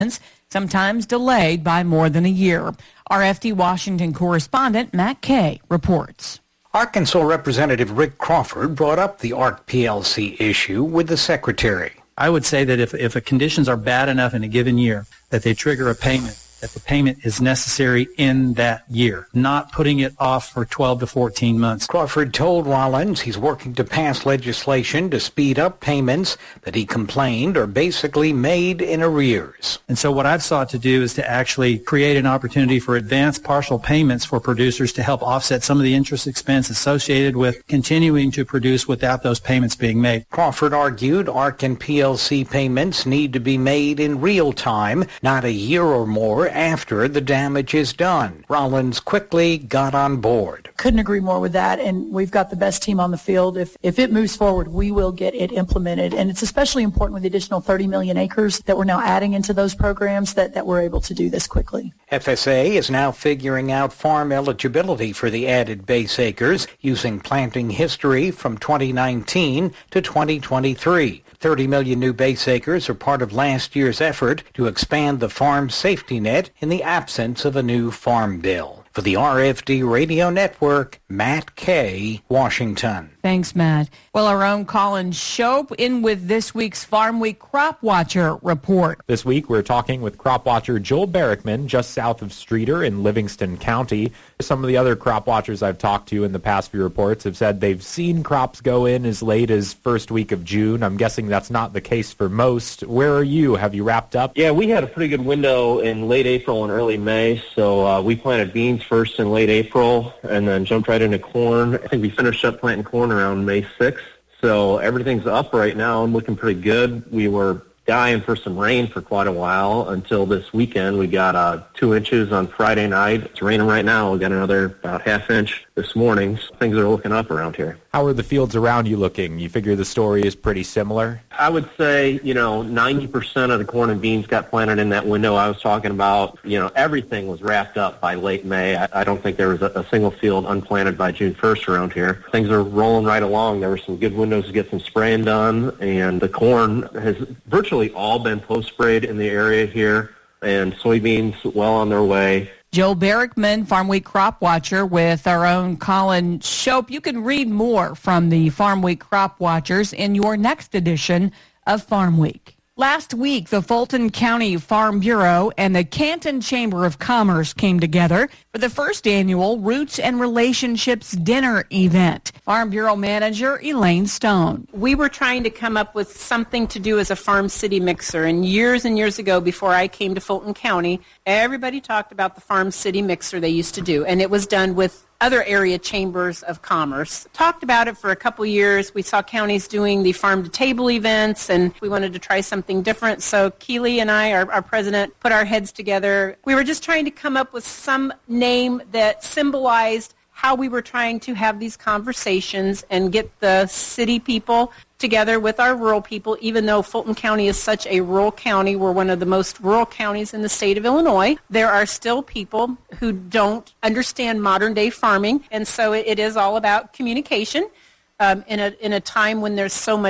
sometimes delayed by more than a year. RFD Washington correspondent Matt Kay reports. Arkansas Representative Rick Crawford brought up the ARC PLC issue with the secretary. I would say that if conditions are bad enough in a given year that they trigger a payment, that the payment is necessary in that year, not putting it off for 12 to 14 months. Crawford told Rollins he's working to pass legislation to speed up payments that he complained are basically made in arrears. And so what I've sought to do is to actually create an opportunity for advanced partial payments for producers to help offset some of the interest expense associated with continuing to produce without those payments being made. Crawford argued ARC and PLC payments need to be made in real time, not a year or more after the damage is done. Rollins quickly got on board. Couldn't agree more with that, and we've got the best team on the field. If it moves forward, we will get it implemented, and it's especially important with the additional 30 million acres that we're now adding into those programs that we're able to do this quickly. FSA is now figuring out farm eligibility for the added base acres using planting history from 2019 to 2023. 30 million new base acres are part of last year's effort to expand the farm safety net in the absence of a new farm bill. For the RFD Radio Network, Matt Kay, Washington. Thanks, Matt. Well, our own Colin Shope in with this week's Farm Week Crop Watcher report. This week, we're talking with crop watcher Joel Barrickman, just south of Streeter in Livingston County. Some of the other crop watchers I've talked to in the past few reports have said they've seen crops go in as late as first week of June. I'm guessing that's not the case for most. Where are you? Have you wrapped up? Yeah, we had a pretty good window in late April and early May, so we planted beans first in late April and then jumped right into corn. I think we finished up planting corn around May 6th, so everything's up right now and looking pretty good. We were dying for some rain for quite a while until this weekend. We got 2 inches on Friday night. It's raining right now. We got another about half inch this morning. So things are looking up around here. How are the fields around you looking? You figure the story is pretty similar? I would say, 90% of the corn and beans got planted in that window I was talking about. Everything was wrapped up by late May. I don't think there was a single field unplanted by June 1st around here. Things are rolling right along. There were some good windows to get some spraying done, and the corn has virtually all been post-sprayed in the area here, and soybeans well on their way. Joel Barrickman, Farm Week Crop Watcher, with our own Colin Shope. You can read more from the Farm Week Crop Watchers in your next edition of Farm Week. Last week, the Fulton County Farm Bureau and the Canton Chamber of Commerce came together for the first annual Roots and Relationships Dinner event. Farm Bureau Manager Elaine Stone. We were trying to come up with something to do as a farm city mixer, and years ago before I came to Fulton County, everybody talked about the farm city mixer they used to do, and it was done with other area chambers of commerce. Talked about it for a couple years. We saw counties doing the farm-to-table events, and we wanted to try something different. So Keely and I, our president, put our heads together. We were just trying to come up with some name that symbolized how we were trying to have these conversations and get the city people together with our rural people. Even though Fulton County is such a rural county, we're one of the most rural counties in the state of Illinois, there are still people who don't understand modern-day farming, and so it is all about communication in a time when there's so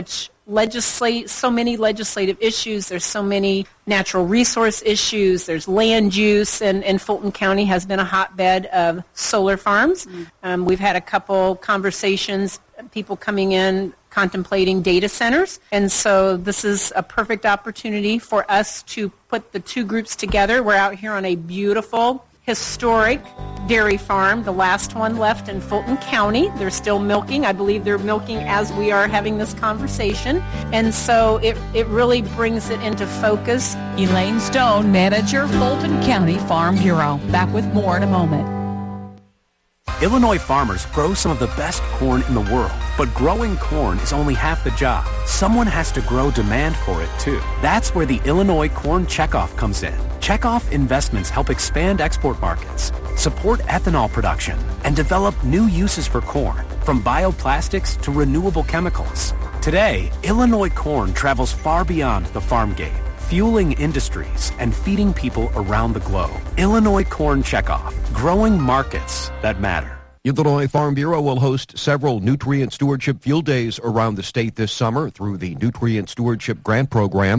many legislative issues, there's so many natural resource issues, there's land use, and Fulton County has been a hotbed of solar farms. We've had a couple conversations, people coming in contemplating data centers, and so this is a perfect opportunity for us to put the two groups together. We're out here on a beautiful, historic dairy farm, the last one left in Fulton County. They're still milking. I believe they're milking as we are having this conversation, and so it really brings it into focus. Elaine Stone, Manager, Fulton County Farm Bureau. Back with more in a moment. Illinois farmers grow some of the best corn in the world, but growing corn is only half the job. Someone has to grow demand for it, too. That's where the Illinois Corn Checkoff comes in. Checkoff investments help expand export markets, support ethanol production, and develop new uses for corn, from bioplastics to renewable chemicals. Today, Illinois corn travels far beyond the farm gate, fueling industries and feeding people around the globe. Illinois Corn Checkoff, growing markets that matter. Illinois Farm Bureau will host several nutrient stewardship field days around the state this summer through the Nutrient Stewardship Grant Program.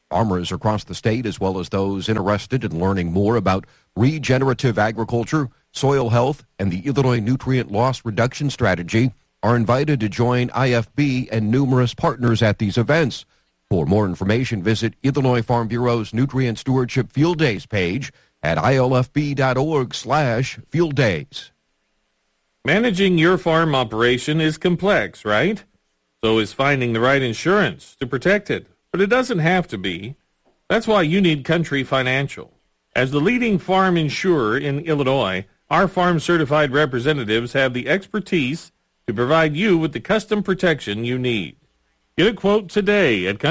Farmers across the state, as well as those interested in learning more about regenerative agriculture, soil health, and the Illinois Nutrient Loss Reduction Strategy, are invited to join IFB and numerous partners at these events. For more information, visit Illinois Farm Bureau's Nutrient Stewardship Field Days page at ilfb.org/field days. Managing your farm operation is complex, right? So is finding the right insurance to protect it. But it doesn't have to be. That's why you need Country Financial. As the leading farm insurer in Illinois, our farm-certified representatives have the expertise to provide you with the custom protection you need. Get a quote today at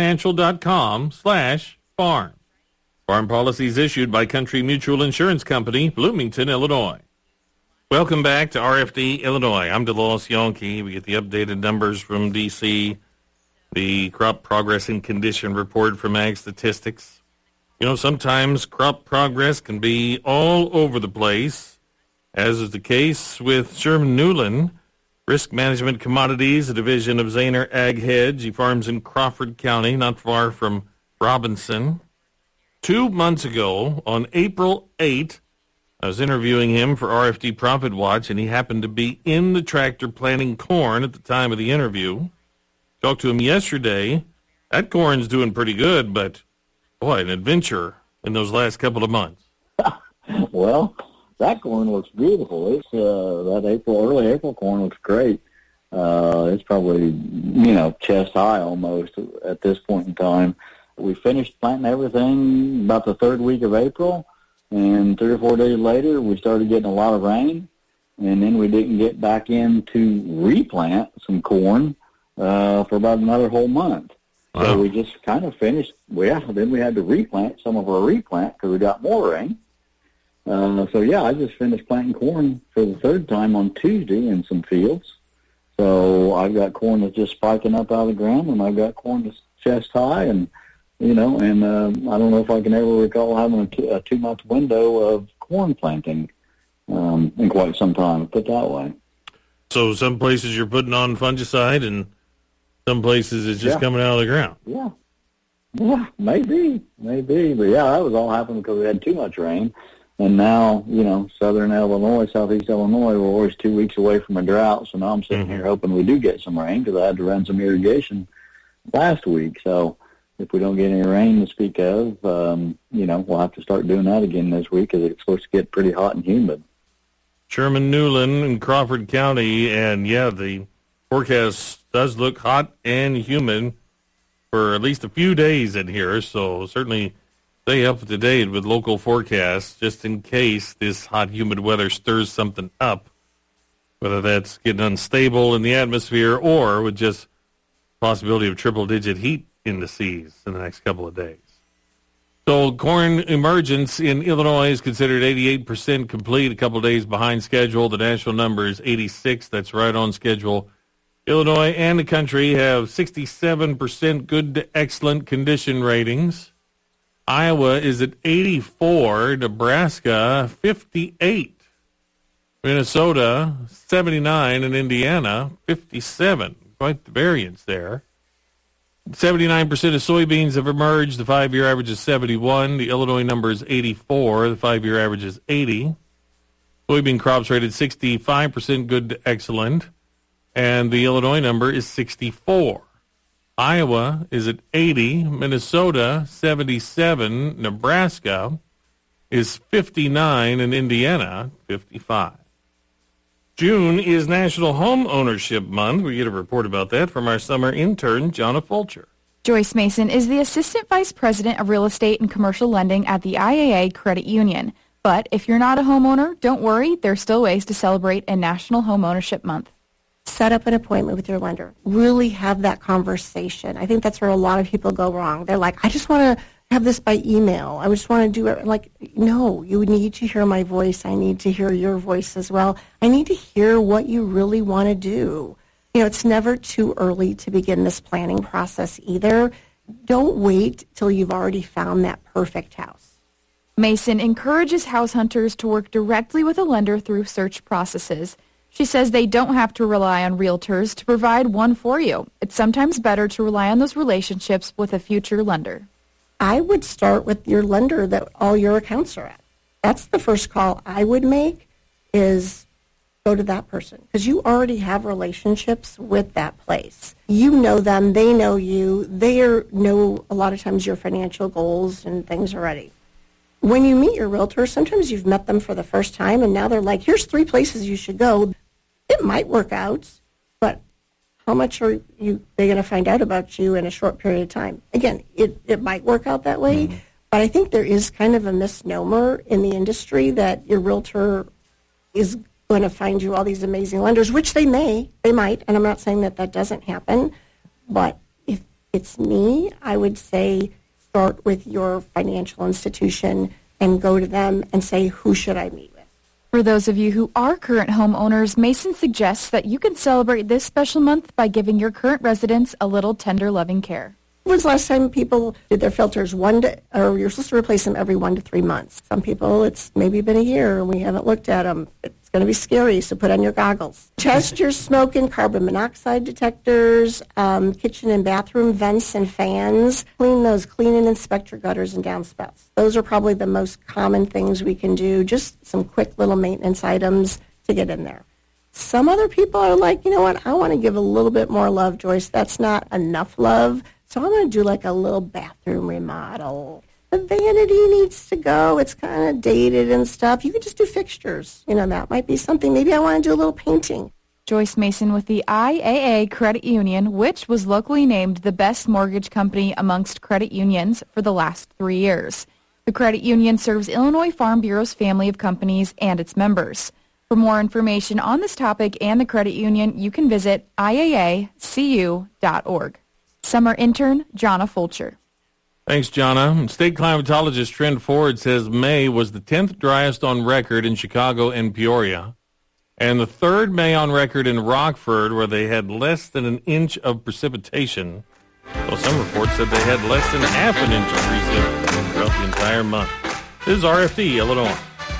countryfinancial.com/farm. Farm policies issued by Country Mutual Insurance Company, Bloomington, Illinois. Welcome back to RFD, Illinois. I'm DeLois Yonke. We get the updated numbers from D.C., the crop progress and condition report from Ag Statistics. You know, sometimes crop progress can be all over the place, as is the case with Sherman Newland, Risk Management Commodities, a division of Zahner Ag Hedge. He farms in Crawford County, not far from Robinson. 2 months ago, on April 8th, I was interviewing him for RFD Profit Watch, and he happened to be in the tractor planting corn at the time of the interview. Talked to him yesterday. That corn's doing pretty good, but, boy, an adventure in those last couple of months. Well, that corn looks beautiful. It's that early April corn looks great. It's probably, chest high almost at this point in time. We finished planting everything about the third week of April, and 3 or 4 days later, we started getting a lot of rain, and then we didn't get back in to replant some corn for about another whole month. Wow. So we just kind of finished. Then we had to replant some of our replant because we got more rain. I just finished planting corn for the third time on Tuesday in some fields. So I've got corn that's just spiking up out of the ground, and I've got corn that's chest high, and I don't know if I can ever recall having a 2-month window of corn planting in quite some time, put it that way. So some places you're putting on fungicide, and some places it's just coming out of the ground. Yeah, maybe. But that was all happening because we had too much rain. And now, southern Illinois, southeast Illinois, we're always 2 weeks away from a drought. So now I'm sitting here hoping we do get some rain because I had to run some irrigation last week. So if we don't get any rain to speak of, we'll have to start doing that again this week because it's supposed to get pretty hot and humid. Sherman Newland in Crawford County, and the forecast does look hot and humid for at least a few days in here, so certainly stay up to date with local forecasts just in case this hot, humid weather stirs something up, whether that's getting unstable in the atmosphere or with just possibility of triple-digit heat indices in the next couple of days. So corn emergence in Illinois is considered 88% complete, a couple of days behind schedule. The national number is 86. That's right on schedule. Illinois and the country have 67% good to excellent condition ratings. Iowa is at 84, Nebraska 58, Minnesota 79, and Indiana 57. Quite the variance there. 79% of soybeans have emerged. The 5-year average is 71. The Illinois number is 84. The 5-year average is 80. Soybean crops rated 65% good to excellent, and the Illinois number is 64. Iowa is at 80, Minnesota 77, Nebraska is 59, and Indiana 55. June is National Home Ownership Month. We get a report about that from our summer intern, Jonna Fulcher. Joyce Mason is the Assistant Vice President of Real Estate and Commercial Lending at the IAA Credit Union. But if you're not a homeowner, don't worry, there's still ways to celebrate a National Home Ownership Month. Set up an appointment with your lender. Really have that conversation. I think that's where a lot of people go wrong. They're like, I just want to have this by email. I just want to do it. Like, no, you need to hear my voice. I need to hear your voice as well. I need to hear what you really want to do. It's never too early to begin this planning process either. Don't wait till you've already found that perfect house. Mason encourages house hunters to work directly with a lender through search processes. She says they don't have to rely on realtors to provide one for you. It's sometimes better to rely on those relationships with a future lender. I would start with your lender that all your accounts are at. That's the first call I would make, is go to that person, because you already have relationships with that place. You know them, they know you, know a lot of times your financial goals and things already. When you meet your realtor, sometimes you've met them for the first time, and now they're like, here's 3 places you should go. It might work out, but how much are they going to find out about you in a short period of time? Again, it might work out that way, but I think there is kind of a misnomer in the industry that your realtor is going to find you all these amazing lenders, which they might, and I'm not saying that doesn't happen, but if it's me, I would say start with your financial institution and go to them and say, who should I meet with? For those of you who are current homeowners, Mason suggests that you can celebrate this special month by giving your current residents a little tender, loving care. When was the last time people did their filters? Or you're supposed to replace them every 1 to 3 months. Some people, it's maybe been a year and we haven't looked at them. It's going to be scary, so put on your goggles. Test your smoke and carbon monoxide detectors, kitchen and bathroom vents and fans. Clean and inspect your gutters and downspouts. Those are probably the most common things we can do, just some quick little maintenance items to get in there. Some other people are like, you know what, I want to give a little bit more love, Joyce. That's not enough love. So I'm going to do like a little bathroom remodel. The vanity needs to go. It's kind of dated and stuff. You could just do fixtures. That might be something. Maybe I want to do a little painting. Joyce Mason with the IAA Credit Union, which was locally named the best mortgage company amongst credit unions for the last 3 years. The credit union serves Illinois Farm Bureau's family of companies and its members. For more information on this topic and the credit union, you can visit iaacu.org. Summer intern, Jonna Fulcher. Thanks, Jonna. State climatologist Trent Ford says May was the 10th driest on record in Chicago and Peoria, and the 3rd May on record in Rockford, where they had less than an inch of precipitation. Well, some reports said they had less than half an inch of precip throughout the entire month. This is RFD, Illinois.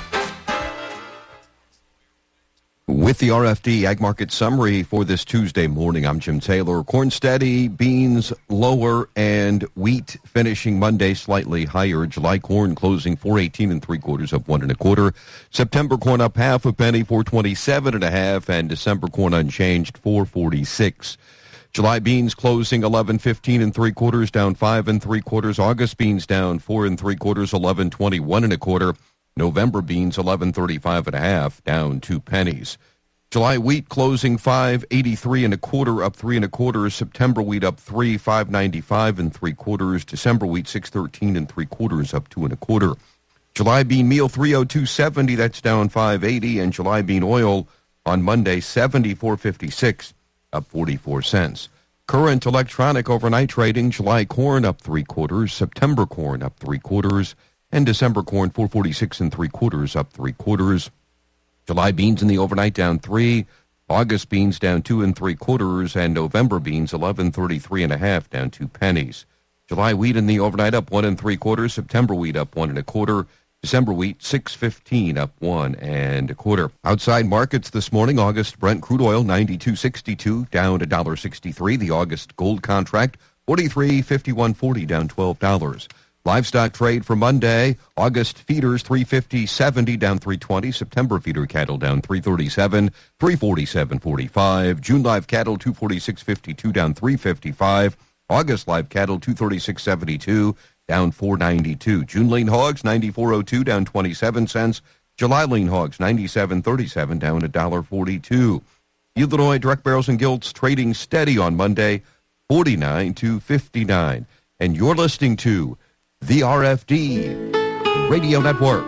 With the RFD Ag Market Summary for this Tuesday morning, I'm Jim Taylor. Corn steady, beans lower, and wheat finishing Monday slightly higher. July corn closing 4.18 3/4 up 1 1/4. September corn up half a penny, 4.27 1/2, and December corn unchanged, 4.46. July beans closing 11.15 3/4, down 5 3/4. August beans down 4 3/4, 11.21 1/4. November beans 11.35 1/2, down 2 pennies. July wheat closing 5.83 1/4, up 3 1/4. September wheat up 3, 5.95 3/4. December wheat 6.13 3/4, up 2 1/4. July bean meal 302.70, that's down 5.80, and July bean oil on Monday 74.56, up 44 cents. Current electronic overnight trading: July corn up 3/4, September corn up 3/4. And December corn 4.46 3/4, up 3/4. July beans in the overnight down 3. August beans down 2 3/4, and November beans 11.33 1/2, down 2 pennies. July wheat in the overnight up 1 3/4. September wheat up 1 1/4. December wheat 6.15, up 1 1/4. Outside markets this morning: August Brent crude oil 92.62, down $1.63. The August gold contract 43.5140, down $12. Livestock trade for Monday: August feeders 350.70, down 320. September feeder cattle down 337, 347.45. June live cattle 246.52, down 355. August live cattle 236.72, down 492. June lean hogs 94.02, down 27 cents. July lean hogs 97.37, down $1.42. Illinois direct barrels and gilts trading steady on Monday, 49 to 59. And you're listening to the RFD Radio Network.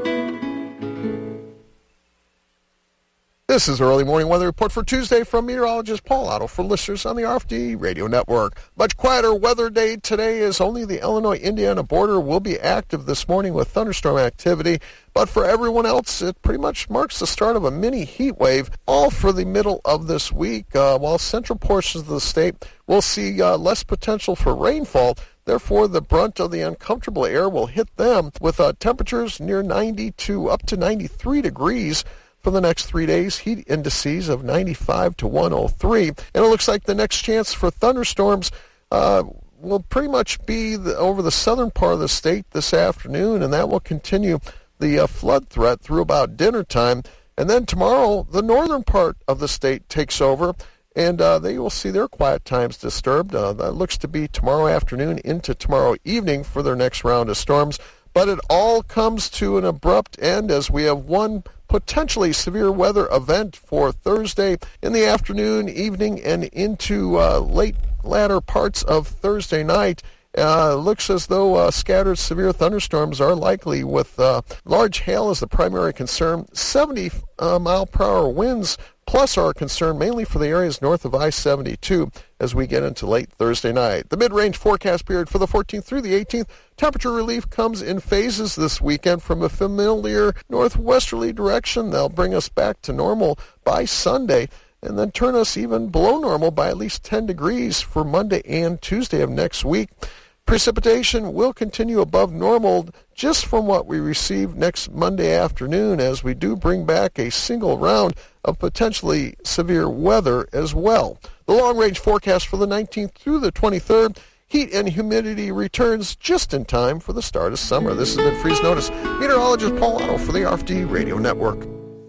This is Early Morning Weather Report for Tuesday from meteorologist Paul Otto for listeners on the RFD Radio Network. Much quieter weather day today, as only the Illinois-Indiana border will be active this morning with thunderstorm activity. But for everyone else, it pretty much marks the start of a mini heat wave, all for the middle of this week, while central portions of the state will see less potential for rainfall. Therefore, the brunt of the uncomfortable air will hit them with temperatures near 90 to up to 93 degrees for the next 3 days, heat indices of 95 to 103. And it looks like the next chance for thunderstorms will pretty much be over the southern part of the state this afternoon, and that will continue the flood threat through about dinner time. And then tomorrow, the northern part of the state takes over, and they will see their quiet times disturbed. That looks to be tomorrow afternoon into tomorrow evening for their next round of storms. But it all comes to an abrupt end as we have one potentially severe weather event for Thursday in the afternoon, evening, and into latter parts of Thursday night. Looks as though scattered severe thunderstorms are likely, with large hail as the primary concern. 70-mile-per-hour winds plus are a concern mainly for the areas north of I-72 as we get into late Thursday night. The mid-range forecast period for the 14th through the 18th, temperature relief comes in phases this weekend from a familiar northwesterly direction. They'll bring us back to normal by Sunday and then turn us even below normal by at least 10 degrees for Monday and Tuesday of next week. Precipitation will continue above normal just from what we receive next Monday afternoon, as we do bring back a single round of potentially severe weather as well. The long-range forecast for the 19th through the 23rd, heat and humidity returns just in time for the start of summer. This has been Freeze Notice. Meteorologist Paul Otto for the RFD Radio Network.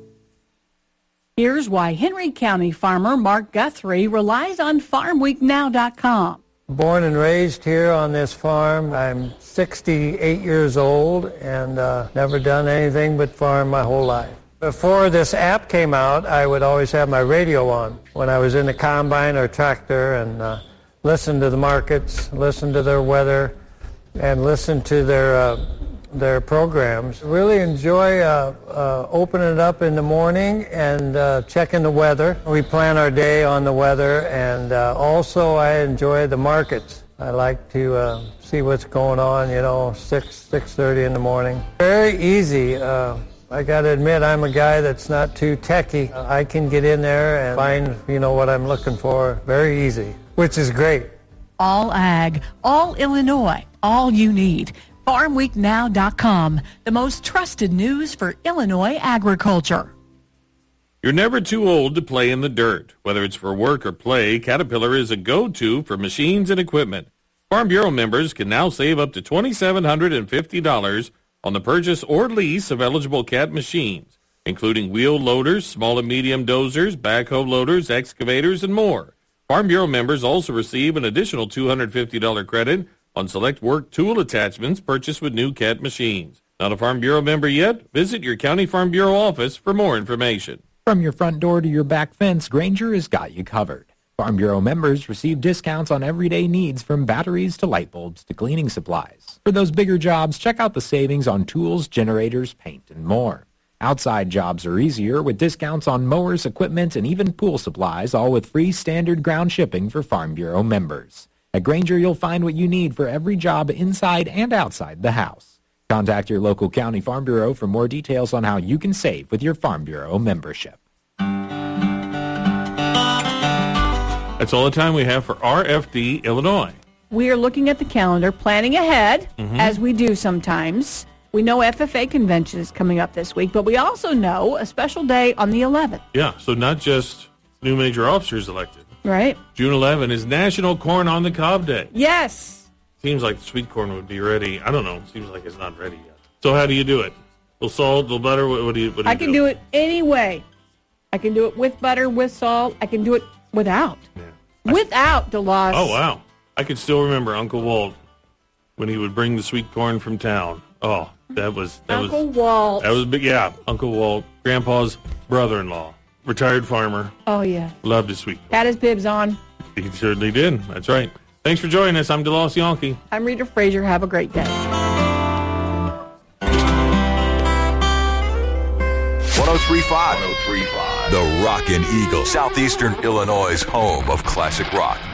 Here's why Henry County farmer Mark Guthrie relies on FarmWeekNow.com. Born and raised here on this farm. I'm 68 years old and never done anything but farm my whole life. Before this app came out, I would always have my radio on when I was in the combine or tractor and listen to the markets, listen to their weather, and listen to their programs. Really enjoy opening it up in the morning and checking the weather. We plan our day on the weather, and also I enjoy the markets. I like to see what's going on, 6:30 in the morning. Very easy. I got to admit, I'm a guy that's not too techy. I can get in there and find, what I'm looking for very easy, which is great. All ag, all Illinois, all you need. FarmWeekNow.com, the most trusted news for Illinois agriculture. You're never too old to play in the dirt. Whether it's for work or play, Caterpillar is a go-to for machines and equipment. Farm Bureau members can now save up to $2,750 on the purchase or lease of eligible Cat machines, including wheel loaders, small and medium dozers, backhoe loaders, excavators, and more. Farm Bureau members also receive an additional $250 credit on select work tool attachments purchased with new Cat machines. Not a Farm Bureau member yet? Visit your County Farm Bureau office for more information. From your front door to your back fence, Grainger has got you covered. Farm Bureau members receive discounts on everyday needs, from batteries to light bulbs to cleaning supplies. For those bigger jobs, check out the savings on tools, generators, paint, and more. Outside jobs are easier with discounts on mowers, equipment, and even pool supplies, all with free standard ground shipping for Farm Bureau members. At Grainger, you'll find what you need for every job inside and outside the house. Contact your local county Farm Bureau for more details on how you can save with your Farm Bureau membership. That's all the time we have for RFD Illinois. We are looking at the calendar, planning ahead, as we do sometimes. We know FFA convention is coming up this week, but we also know a special day on the 11th. Yeah, so not just new major officers elected. Right. June 11 is National Corn on the Cob Day. Yes. Seems like the sweet corn would be ready. I don't know. Seems like it's not ready yet. So how do you do it? A little salt, a little butter? What do you do? I can do it any way. I can do it with butter, with salt. I can do it without. Yeah. Without, DeLoss. Oh, wow. I can still remember Uncle Walt when he would bring the sweet corn from town. Oh, that was Uncle Walt. That was big. Yeah, Uncle Walt, Grandpa's brother-in-law, retired farmer. Oh, yeah. Loved his sweet corn. Had his bibs on. He certainly did. That's right. Thanks for joining us. I'm DeLoss Yankee. I'm Rita Frazier. Have a great day. 1035. The Rockin' Eagle, Southeastern Illinois' home of classic rock.